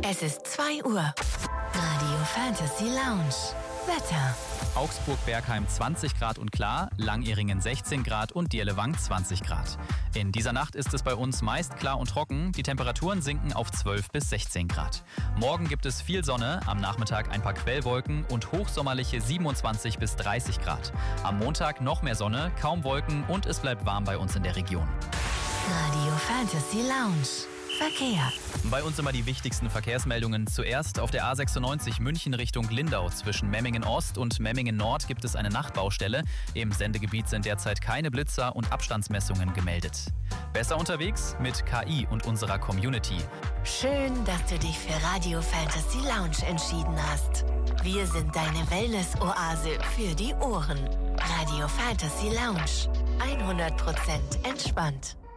Es ist 2 Uhr. Radio Fantasy Lounge. Wetter. Augsburg-Bergheim 20 Grad und klar, Langeringen 16 Grad und Dierlewang 20 Grad. In dieser Nacht ist es bei uns meist klar und trocken. Die Temperaturen sinken auf 12 bis 16 Grad. Morgen gibt es viel Sonne, am Nachmittag ein paar Quellwolken und hochsommerliche 27 bis 30 Grad. Am Montag noch mehr Sonne, kaum Wolken und es bleibt warm bei uns in der Region. Radio Fantasy Lounge. Verkehr. Bei uns immer die wichtigsten Verkehrsmeldungen. Zuerst auf der A96 München Richtung Lindau. Zwischen Memmingen Ost und Memmingen Nord gibt es eine Nachtbaustelle. Im Sendegebiet sind derzeit keine Blitzer und Abstandsmessungen gemeldet. Besser unterwegs mit KI und unserer Community. Schön, dass du dich für Radio Fantasy Lounge entschieden hast. Wir sind deine Wellness-Oase für die Ohren. Radio Fantasy Lounge. 100% entspannt.